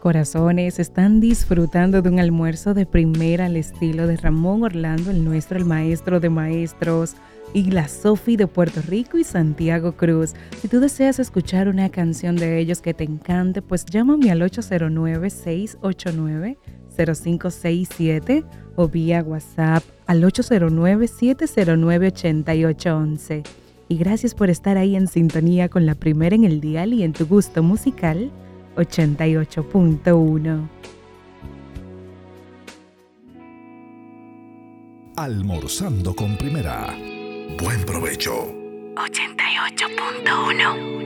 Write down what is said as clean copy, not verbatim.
corazones están disfrutando de un almuerzo de primera al estilo de Ramón Orlando, el nuestro, el maestro de maestros, y la Sofi de Puerto Rico y Santiago Cruz. Si tú deseas escuchar una canción de ellos que te encante, pues llámame al 809-689-0567 o vía WhatsApp al 809-709-8811. Y gracias por estar ahí en sintonía con la primera en el dial y en tu gusto musical 88.1. Almorzando con Primera. Buen provecho. 88.1.